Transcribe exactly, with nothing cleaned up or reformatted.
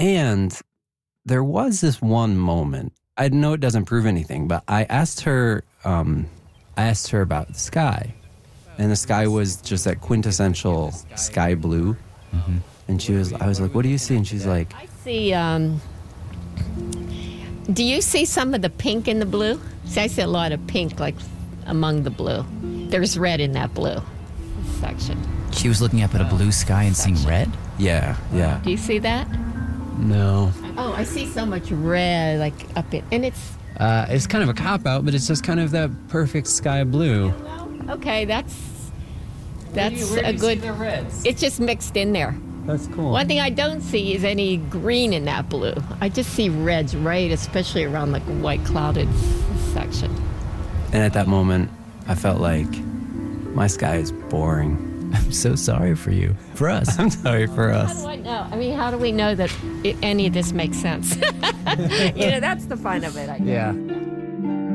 And there was this one moment. I know it doesn't prove anything, but I asked her, um, I asked her about the sky. And the sky was just that quintessential sky blue. Mm-hmm. And she was, I was like, what do you see? And she's like, I see, um, do you see some of the pink in the blue? See, I see a lot of pink, like, among the blue. There's red in that blue section. She was looking up at a blue sky and seeing red? yeah, yeah. Do you see that? No. Oh, I see so much red, like, up in, and it's... Uh, it's kind of a cop-out, but it's just kind of that perfect sky blue. Okay, that's... That's Where do you, where do a you good... see the reds? It's just mixed in there. That's cool. One thing I don't see is any green in that blue. I just see reds, right, especially around, like, a white clouded section. And at that moment, I felt like my sky is boring. I'm so sorry for you. For us. I'm sorry for How us. do I know? I mean, how do we know that it, any of this makes sense? You know, that's the fun of it, I guess. Yeah.